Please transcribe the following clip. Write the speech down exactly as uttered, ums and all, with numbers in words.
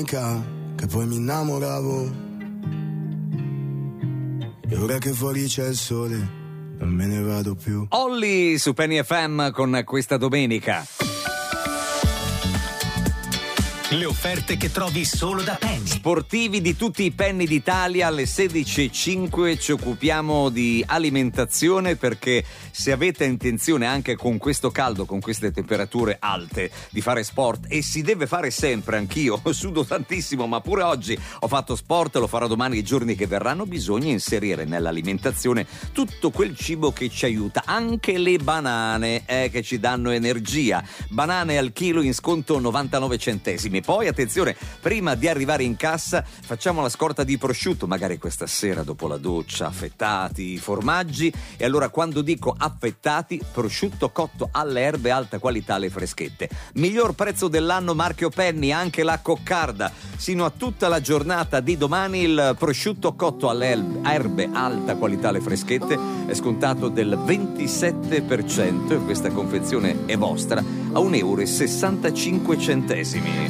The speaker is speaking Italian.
che poi mi innamoravo, e ora che fuori c'è il sole non me ne vado più. Olly su Penny F M con Questa Domenica. Le offerte che trovi solo da Penny. Sportivi di tutti i Penny d'Italia, alle sedici e cinque ci occupiamo di alimentazione, perché se avete intenzione anche con questo caldo, con queste temperature alte, di fare sport, e si deve fare sempre, anch'io sudo tantissimo ma pure oggi ho fatto sport, lo farò domani, i giorni che verranno, bisogna inserire nell'alimentazione tutto quel cibo che ci aiuta, anche le banane eh, che ci danno energia. Banane al chilo in sconto novantanove centesimi. Poi attenzione, prima di arrivare in cassa facciamo la scorta di prosciutto, magari questa sera dopo la doccia, affettati, formaggi, e allora quando dico affettati, prosciutto cotto alle erbe alta qualità, le freschette. Miglior prezzo dell'anno marchio Penny, anche la coccarda. Sino a tutta la giornata di domani il prosciutto cotto alle erbe alta qualità, le freschette, è scontato del ventisette per cento, e questa confezione è vostra a un euro e sessantacinque centesimi.